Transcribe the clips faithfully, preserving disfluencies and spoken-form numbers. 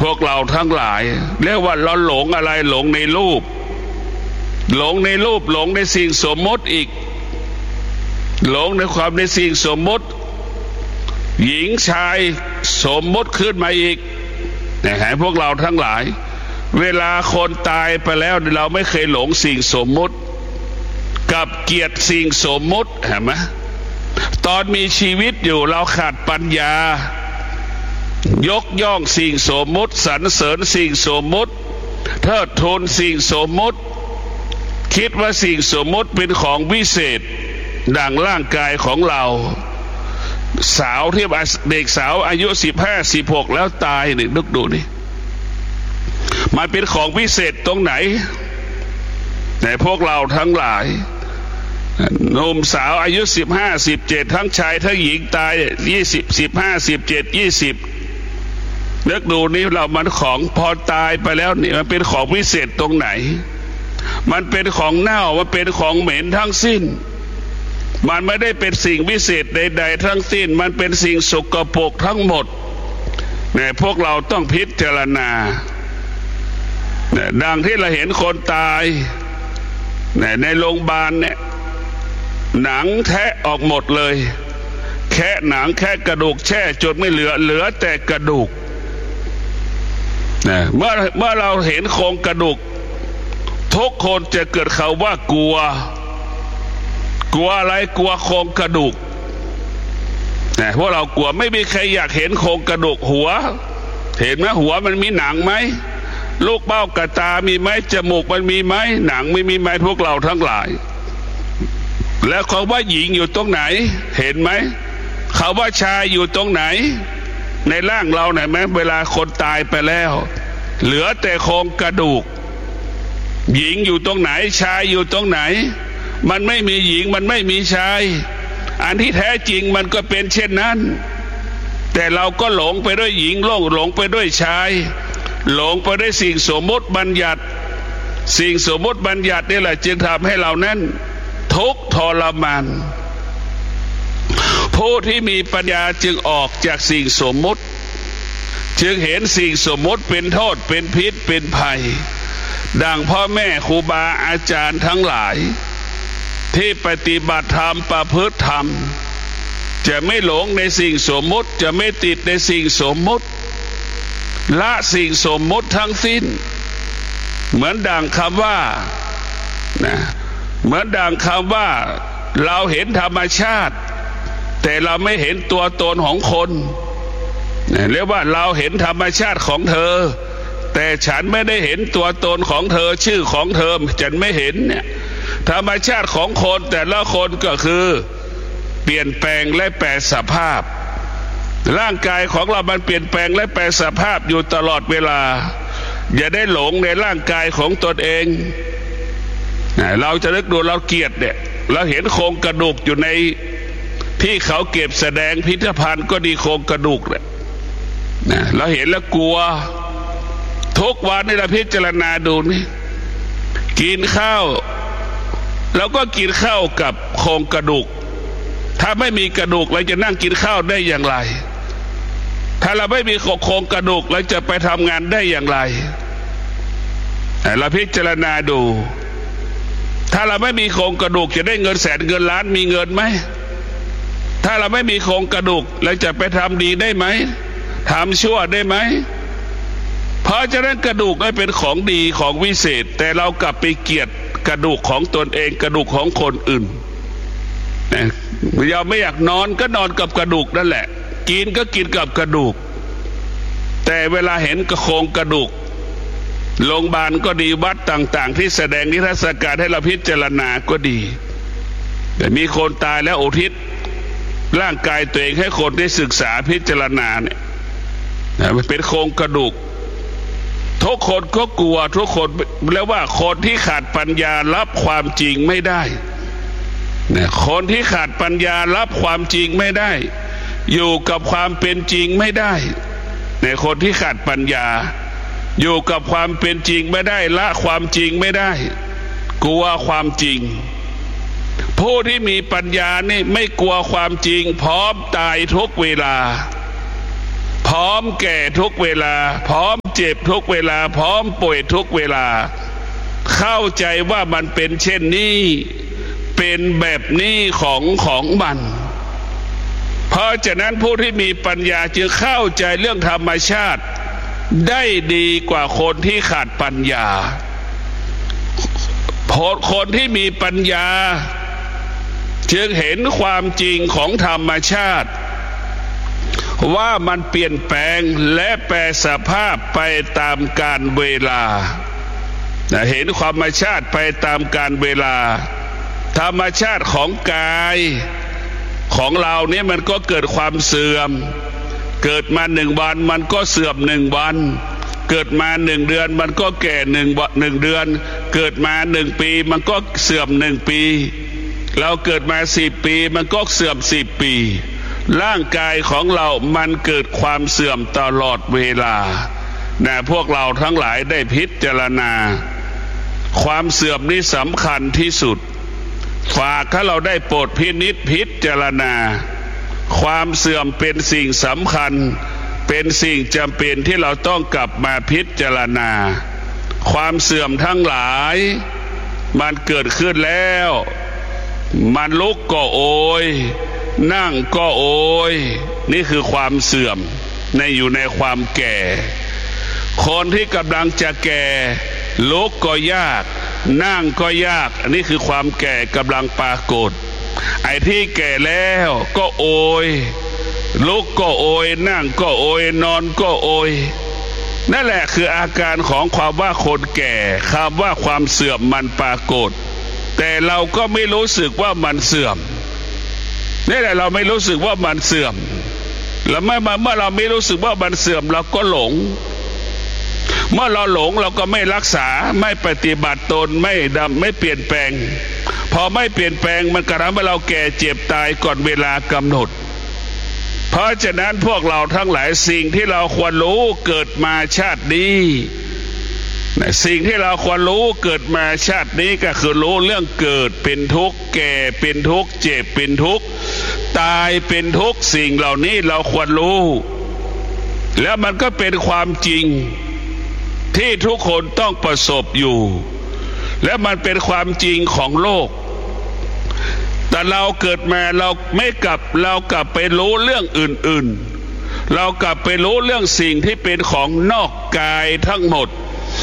พวกเราทั้งหลายเรียกว่าเราหลงอะไรหลงในรูปหลงในรูปหลงในสิ่งสมมติอีกหลงในความในสิ่งสมมติหญิงชายสมมติขึ้นมาอีกนะฮะพวกเราทั้งหลายเวลาคนตายไปแล้วเราไม่เคยหลงสิ่งสมมติกับเกียรติสิ่งสมมติเห็นไหมตอนมีชีวิตอยู่เราขาดปัญญายกย่องสิ่งสมมติสรรเสริญสิ่งสมมติเทิดทูนสิ่งสมมติคิดว่าสิ่งสมมติเป็นของวิเศษดังร่างกายของเราสาวที่เด็กสาวอายุสิบห้าสิบหกแล้วตายนี่นึกดูนี่มันเป็นของวิเศษตรงไหนในพวกเราทั้งหลายหนุ่มสาวอายุสิบห้าสิบเจ็ดทั้งชายทั้งหญิงตายยี่สิบสิบห้าสิบเจ็ดยี่สิบนึกดูนี่เรามันของพอตายไปแล้วนี่มันเป็นของวิเศษตรงไหนมันเป็นของเน่ามันเป็นของเหม็นทั้งสิ้นมันไม่ได้เป็นสิ่งวิเศษใดๆทั้งสิ้นมันเป็นสิ่งสกปรกทั้งหมดเนี่ยพวกเราต้องพิจารณาเนี่ยดังที่เราเห็นคนตายเนี่ยในโรงพยาบาลเนี่ยหนังแทะออกหมดเลยแค่หนังแค่กระดูกแช่จนไม่เหลือเหลือแต่กระดูกเนี่ยเมื่อเมื่อเราเห็นโครงกระดูกทุกคนจะเกิดเขาว่ากลัวกลัวอะไรกลัวโครงกระดูกเนี่ยพวกเรากลัวไม่มีใครอยากเห็นโครงกระดูกหัวเห็นไหมหัวมันมีหนังไหมลูกเบ้ากระตามีไหมจมูกมันมีไหมหนังไม่มีไหมพวกเราทั้งหลายแล้วเขาว่าหญิงอยู่ตรงไหนเห็นไหมเขาว่าชายอยู่ตรงไหนในร่างเราเนี่ยไหมเวลาคนตายไปแล้วเหลือแต่โครงกระดูกหญิงอยู่ตรงไหนชายอยู่ตรงไหนมันไม่มีหญิงมันไม่มีชายอันที่แท้จริงมันก็เป็นเช่นนั้นแต่เราก็หลงไปด้วยหญิงหลงหลงไปด้วยชายหลงไปด้วยสิ่งสมมติบัญญัติสิ่งสมมติบัญญัตินี่แหละจึงทำให้เรานั้นทุกข์ทรมานผู้ที่มีปัญญาจึงออกจากสิ่งสมมติจึงเห็นสิ่งสมมติเป็นโทษเป็นพิษเป็นภัยดังพ่อแม่ครูบาอาจารย์ทั้งหลายที่ปฏิบัติธรรมประพฤติธรรมจะไม่หลงในสิ่งสมมติจะไม่ติดในสิ่งสมมติละสิ่งสมมติทั้งสิ้นเหมือนดังคำว่านะเหมือนดังคำว่าเราเห็นธรรมชาติแต่เราไม่เห็นตัวตนของคนเรียกว่าเราเห็นธรรมชาติของเธอแต่ฉันไม่ได้เห็นตัวตนของเธอชื่อของเธอฉันไม่เห็นเนี่ยธรรมชาติของคนแต่ละคนก็คือเปลี่ยนแปลงและแปรสภาพร่างกายของเรามันเปลี่ยนแปลงและแปรสภาพอยู่ตลอดเวลาอย่าได้หลงในร่างกายของตนเองเราจะนึกดูเราเกลียดเนี่ยเราเห็นโครงกระดูกอยู่ในที่เขาเก็บแสดงพิพิธภัณฑ์ก็ดีโครงกระดูกเนี่ยเราเห็นแล้วกลัวทุกวันนี่เราพิจารณาดูนี่กินข้าวเราก็กินข้าวกับโครงกระดูกถ้าไม่มีกระดูกเราจะนั่งกินข้าวได้อย่างไรถ้าเราไม่มีโครงกระดูกเราจะไปทำงานได้อย่างไรเราพิจารณาดูถ้าเราไม่มีโครงกระดูกจะได้เงินแสนเงินล้านมีเงินไหมถ้าเราไม่มีโครงกระดูกเราจะไปทำดีได้ไหมทำชั่วได้ไหมเพราะฉะนั้นกระดูกนั้นเป็นของดีของวิเศษแต่เรากลับไปเกลียดกระดูกของตนเองกระดูกของคนอื่นนะเราไม่อยากนอนก็นอนกับกระดูกนั่นแหละกินก็กินกับกระดูกแต่เวลาเห็นกระโครงกระดูกโรงพยาบาลก็ดีวัดต่างๆที่แสดงนิทรรศการให้เราพิจารณาก็ดีแต่มีคนตายแล้วอุทิศร่างกายตัวเองให้คนได้ศึกษาพิจารณาเนี่ยมันเป็นโครงกระดูกทุกคนก็กลัวทุกคนแล้วว่าคนที่ขาดปัญญารับความจริงไม่ได้เนี่ยคนที่ขาดปัญญารับความจริงไม่ได้อยู่กับความเป็นจริงไม่ได้ในคนที่ขาดปัญญาอยู่กับความเป็นจริงไม่ได้ละความจริงไม่ได้กลัวความจริงผู้ที่มีปัญญานี่ไม่กลัวความจริงพร้อมตายทุกเวลาพร้อมแก่ทุกเวลาพร้อมเจ็บทุกเวลาพร้อมป่วยทุกเวลาเข้าใจว่ามันเป็นเช่นนี้เป็นแบบนี้ของของมันเพราะฉะนั้นผู้ที่มีปัญญาจึงเข้าใจเรื่องธรรมชาติได้ดีกว่าคนที่ขาดปัญญาคนที่มีปัญญาจึงเห็นความจริงของธรรมชาติว่ามันเปลี่ยนแปลงและแปรสภาพไปตามกาลเวลาเห็นธรรมชาติไปตามกาลเวลาธรรมชาติของกายของเราเนี่ยมันก็เกิดความเสื่อมเกิดมาหนึ่งวันมันก็เสื่อมหนึ่งวันเกิดมาหนึ่งเดือนมันก็แก่หนึ่งหนึ่งเดือนเกิดมาหนึ่งปีมันก็เสื่อมหนึ่งปีเราเกิดมาสิบปีมันก็เสื่อมสิบปีร่างกายของเรามันเกิดความเสื่อมตลอดเวลานะพวกเราทั้งหลายได้พิจารณาความเสื่อมนี้สำคัญที่สุดฝากถ้าเราได้โปรดพินิจพิจารณาความเสื่อมเป็นสิ่งสำคัญเป็นสิ่งจำเป็นที่เราต้องกลับมาพิจารณาความเสื่อมทั้งหลายมันเกิดขึ้นแล้วมันลุกก็โอยนั่งก็โอยนี่คือความเสื่อมในอยู่ในความแก่คนที่กำลังจะแก่ลุกก็ยากนั่งก็ยากอันนี้คือความแก่กำลังปรากฏไอ้ที่แก่แล้วก็โอยลุกก็โอยนั่งก็โอยนอนก็โอยนั่นแหละคืออาการของความว่าคนแก่คำว่าความเสื่อมมันปรากฏแต่เราก็ไม่รู้สึกว่ามันเสื่อมนี่แหละเราไม่รู้สึกว่ามันเสื่อมแล้วเมื่อเมื่อเราไม่รู้สึกว่ามันเสื่อมเราก็หลงเมื่อเราหลงเราก็ไม่รักษาไม่ปฏิบัติตนไม่ดำไม่เปลี่ยนแปลงพอไม่เปลี่ยนแปลงมันก็ทำให้เราแก่เจ็บตายก่อนเวลากำหนดเพราะฉะนั้นพวกเราทั้งหลายสิ่งที่เราควรรู้เกิดมาชาตินี้สิ่งที่เราควรรู้เกิดมาชาตินี้ก็คือรู้เรื่องเกิดเป็นทุกข์แก่เป็นทุกข์เจ็บเป็นทุกข์ตายเป็นทุกข์สิ่งเหล่านี้เราควรรู้แล้วมันก็เป็นความจริงที่ทุกคนต้องประสบอยู่และมันเป็นความจริงของโลกแต่เราเกิดมาเราไม่กลับเรากลับไปรู้เรื่องอื่นๆเรากลับไปรู้เรื่องสิ่งที่เป็นของนอกกายทั้งหมด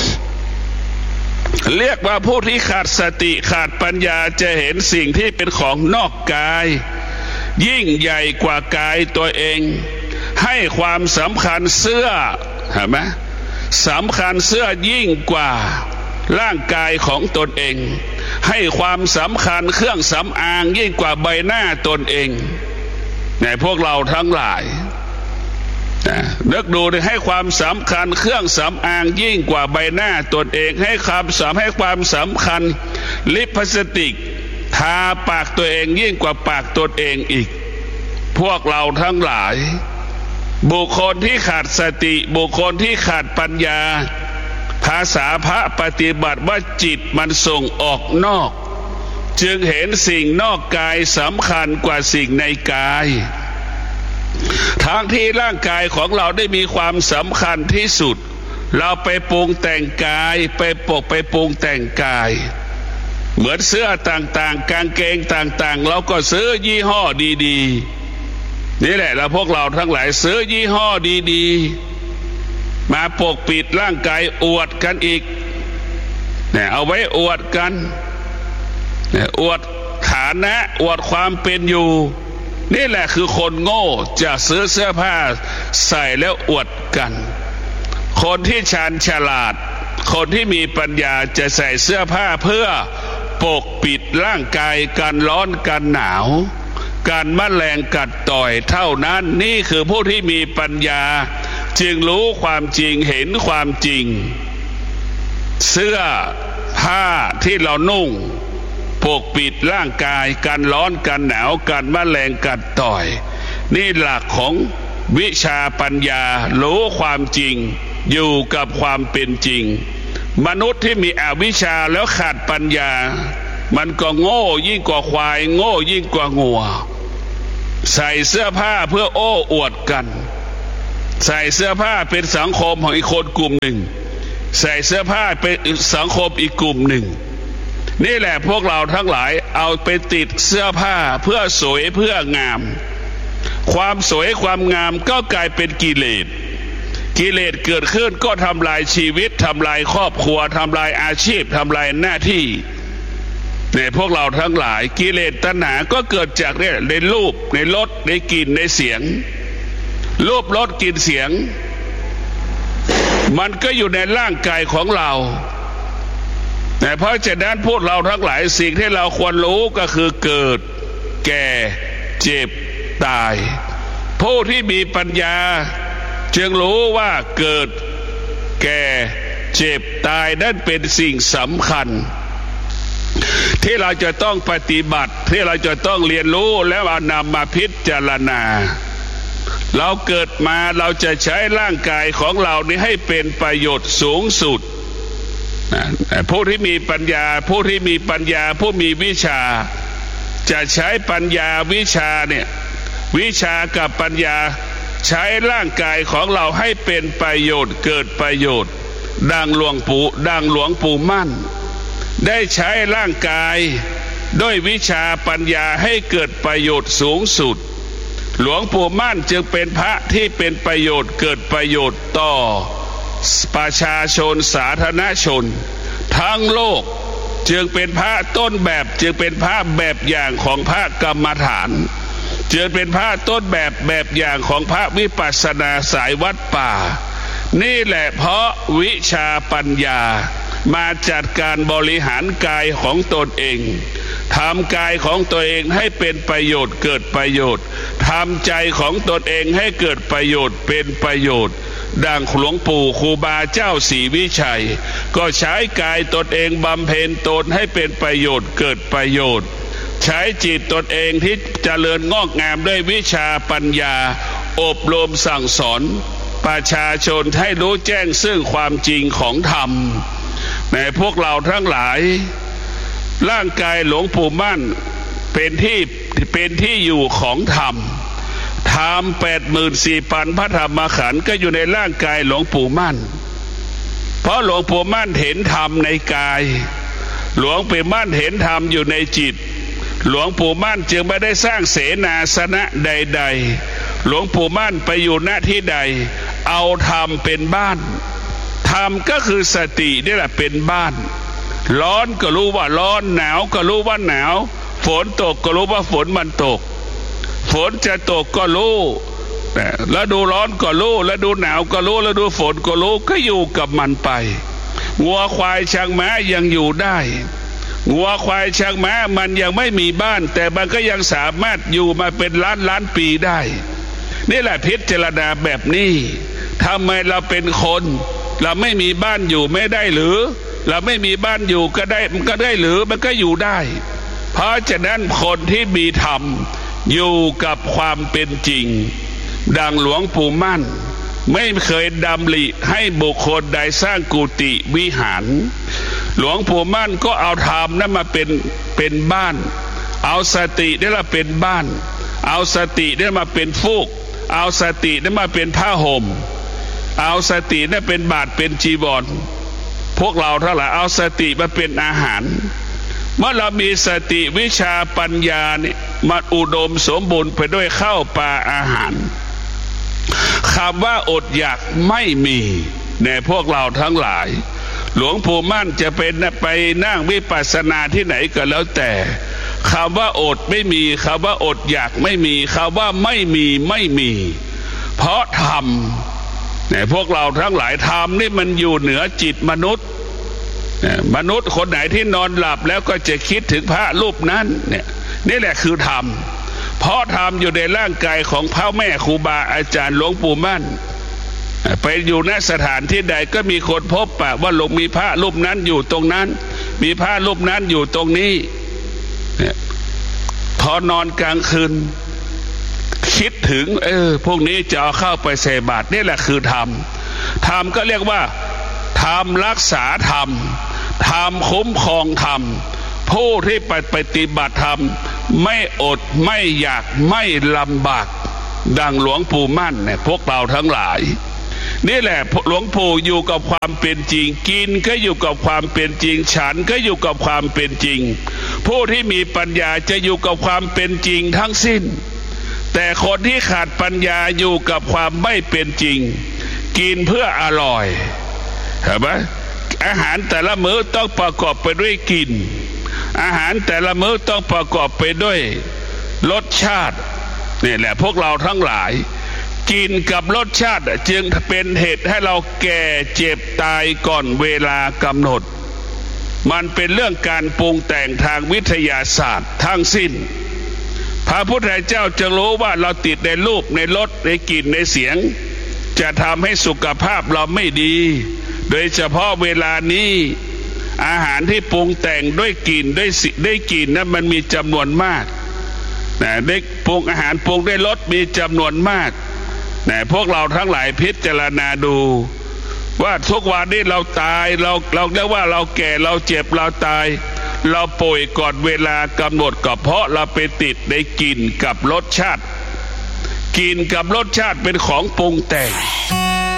เรียกว่าผู้ที่ขาดสติขาดปัญญาจะเห็นสิ่งที่เป็นของนอกกายยิ่งใหญ่กว่ากายตัวเองให้ความสำคัญเสื้อเห็นไหมสำคัญเสื้อยิ่งกว่าร่างกายของตนเองให้ความสำคัญเครื่องสำอางยิ่งกว่าใบหน้าตนเองในพวกเราทั้งหลายนึกดูให้ความสำคัญเครื่องสำอางยิ่งกว่าใบหน้าตนเองให้ความสำให้ความสำคัญลิปสติกทาปากตัวเองยิ่งกว่าปากตนเองอีกพวกเราทั้งหลายบุคคลที่ขาดสติบุคคลที่ขาดปัญญาภาษาพระปฏิบัติว่าจิตมันส่งออกนอกจึงเห็นสิ่งนอกกายสำคัญกว่าสิ่งในกายทั้งที่ร่างกายของเราได้มีความสำคัญที่สุดเราไปปรุงแต่งกายไปปกไปปรุงแต่งกายเหมือนเสื้อต่างๆกางเกงต่างๆเราก็ซื้อยี่ห้อดีๆนี่แหละแล้วพวกเราทั้งหลายซื้อยี่ห้อดีๆมาปกปิดร่างกายอวดกันอีกเนี่ยเอาไว้อวดกันเนี่ยอวดฐานะอวดความเป็นอยู่นี่แหละคือคนโง่จะซื้อเสื้อผ้าใส่แล้วอวดกันคนที่ชาญฉลาดคนที่มีปัญญาจะใส่เสื้อผ้าเพื่อปกปิดร่างกายกันร้อนกันหนาวการแมลงกัดต่อยเท่านั้นนี่คือผู้ที่มีปัญญาจึงรู้ความจริงเห็นความจริงเสื้อผ้าที่เรานุ่งปกปิดร่างกายกันร้อนกันหนาวกันแมลงกัดต่อยนี่หลักของวิชาปัญญารู้ความจริงอยู่กับความเป็นจริงมนุษย์ที่มีอวิชชาแล้วขาดปัญญามันก็โง่ยิ่งกว่าควายโง่ยิ่งกว่างัวใส่เสื้อผ้าเพื่อโอ้อวดกันใส่เสื้อผ้าเป็นสังคมของอีกคนกลุ่มหนึ่งใส่เสื้อผ้าเป็นสังคมอีกกลุ่มหนึ่งนี่แหละพวกเราทั้งหลายเอาไปติดเสื้อผ้าเพื่อสวยเพื่องามความสวยความงามก็กลายเป็นกิเลสกิเลสเกิดขึ้นก็ทำลายชีวิตทำลายครอบครัวทำลายอาชีพทำลายหน้าที่ในพวกเราทั้งหลายกิเลสตัณหาก็เกิดจากเนี่ยในรูปในรสในกลิ่นในเสียงรูปรสกลิ่นเสียงมันก็อยู่ในร่างกายของเราแต่เพราะฉะนั้นพวกเราทั้งหลายสิ่งที่เราควรรู้ก็คือเกิดแก่เจ็บตายผู้ที่มีปัญญาจึงรู้ว่าเกิดแก่เจ็บตายนั่นเป็นสิ่งสำคัญที่เราจะต้องปฏิบัติที่เราจะต้องเรียนรู้แล้วเอานำมาพิจารณาเราเกิดมาเราจะใช้ร่างกายของเรานี้ให้เป็นประโยชน์สูงสุดผู้ที่มีปัญญาผู้ที่มีปัญญาผู้มีวิชาจะใช้ปัญญาวิชาเนี่ยวิชากับปัญญาใช้ร่างกายของเราให้เป็นประโยชน์เกิดประโยชน์ดังหลวงปู่ดังหลวงปู่มั่นได้ใช้ร่างกายด้วยวิชาปัญญาให้เกิดประโยชน์สูงสุดหลวงปู่มั่นจึงเป็นพระที่เป็นประโยชน์เกิดประโยชน์ต่อประชาชนสาธารณชนทั้งโลกจึงเป็นพระต้นแบบจึงเป็นพระแบบอย่างของพระกรรมฐานจึงเป็นพระต้นแบบแบบอย่างของพระวิปัสสนาสายวัดป่านี่แหละเพราะวิชาปัญญามาจัดการบริหารกายของตนเองทำกายของตัวเองให้เป็นประโยชน์เกิดประโยชน์ทำใจของตนเองให้เกิดประโยชน์เป็นประโยชน์ดังหลวงปู่ครูบาเจ้าศรีวิชัยก็ใช้กายตนเองบำเพ็ญตนให้เป็นประโยชน์เกิดประโยชน์ใช้จิตตนเองที่เจริญงอกงามด้วยวิชาปัญญาอบรมสั่งสอนประชาชนให้รู้แจ้งซึ่งความจริงของธรรมในพวกเราทั้งหลายร่างกายหลวงปู่มั่นเป็นที่เป็นที่อยู่ของธรรมธรรมแปดหมื่นสี่พันพระธรรมขันธ์ก็อยู่ในร่างกายหลวงปู่มั่นเพราะหลวงปู่มั่นเห็นธรรมในกายหลวงปู่มั่นเห็นธรรมอยู่ในจิตหลวงปู่มั่นจึงไม่ได้สร้างเสนาสนะใดๆหลวงปู่มั่นไปอยู่หน้าที่ใดเอาธรรมเป็นบ้านธรรมก็คือสตินี่แหละเป็นบ้านร้อนก็รู้ว่าร้อนหนาวก็รู้ว่าหนาวฝนตกก็รู้ว่าฝนมันตกฝนจะตกก็รู้แล้วดูร้อนก็รู้แล้วดูหนาวก็รู้แล้วดูฝนก็รู้ก็อยู่กับมันไปงัวควายช้างม้ายังอยู่ได้งัวควายช้างม้ามันยังไม่มีบ้านแต่มันก็ยังสามารถอยู่มาเป็นล้านล้านปีได้นี่แหละพิจารณาแบบนี้ทำไมเราเป็นคนเราไม่มีบ้านอยู่ไม่ได้หรือเราไม่มีบ้านอยู่ก็ได้มันก็ได้หรือมันก็อยู่ได้เพราะฉะนั้นคนที่มีธรรมอยู่กับความเป็นจริงดังหลวงปู่มั่นไม่เคยดำริให้บุคคลใดสร้างกุฏิวิหารหลวงปู่มั่นก็เอาธรรมนั้นมาเป็นเป็นบ้านเอาสตินี่ละเป็นบ้านเอาสตินี่มาเป็นฟูกเอาสตินี่มาเป็นผ้าห่มเอาสตินี่เป็นบาตรเป็นจีวรพวกเราทั้งหลายเอาสติมาเป็นอาหารเมื่อเรามีสติวิชาปัญญาเนี่ยมาอุดมสมบูรณ์ไปด้วยข้าวปลาอาหารคำว่าอดอยากไม่มีในพวกเราทั้งหลายหลวงปู่มั่นจะเป็นไปนั่งวิปัสสนาที่ไหนก็แล้วแต่คำว่าอดไม่มีคำว่าอดอยากไม่มีคำว่าไม่มีไม่มีเพราะธรรมในพวกเราทั้งหลายธรรมนี่มันอยู่เหนือจิตมนุษย์มนุษย์คนไหนที่นอนหลับแล้วก็จะคิดถึงพระรูปนั้นเนี่ยนี่แหละคือธรรมเพราะธรรมอยู่ในร่างกายของพ่อแม่ครูบาอาจารย์หลวงปู่มั่นไปอยู่ณสถานที่ใดก็มีคนพบปะว่าหลวงมีพระรูปนั้นอยู่ตรงนั้นมีพระรูปนั้นอยู่ตรงนี้พอนอนกลางคืนคิดถึงเออพวกนี้จะเอาเข้าไปใส่บาตรนี่แหละคือธรรมธรรมก็เรียกว่าธรรมรักษาธรรมธรรมคุ้มครองธรรมผู้ที่ปฏิบัติธรรมไม่อดไม่อยากไม่ลำบากดังหลวงปู่มั่นเนี่ยพวกเราทั้งหลายนี่แหละหลวงปู่อยู่กับความเป็นจริงกินก็อยู่กับความเป็นจริงฉันก็อยู่กับความเป็นจริงผู้ที่มีปัญญาจะอยู่กับความเป็นจริงทั้งสิ้นแต่คนที่ขาดปัญญาอยู่กับความไม่เป็นจริงกินเพื่ออร่อยเห็นไหมอาหารแต่ละมื้อต้องประกอบไปด้วยกลิ่นอาหารแต่ละมื้อต้องประกอบไปด้วยรสชาตินี่แหละพวกเราทั้งหลายกินกับรสชาติจึงเป็นเหตุให้เราแก่เจ็บตายก่อนเวลากำหนดมันเป็นเรื่องการปรุงแต่งทางวิทยาศาสตร์ทั้งสิ้นพระพุทธเจ้าจะรู้ว่าเราติดในรูปในรสในกลิ่นในเสียงจะทำให้สุขภาพเราไม่ดีโดยเฉพาะเวลานี้อาหารที่ปรุงแต่งด้วยกลิ่นด้วยสิด้วยกลิ่นนั้นมันมีจำนวนมากนะได้ปรุงอาหารปรุงด้วยรสมีจำนวนมากนะพวกเราทั้งหลายพิจารณาดูว่าทุกวันนี้เราตายเราเราเรียกว่าเราแก่เราเจ็บเราตายเราป่วยก่อนเวลากำหนดก็เพราะเราไปติดในกลิ่นกับรสชาติกลิ่นกับรสชาติเป็นของปรุงแต่ง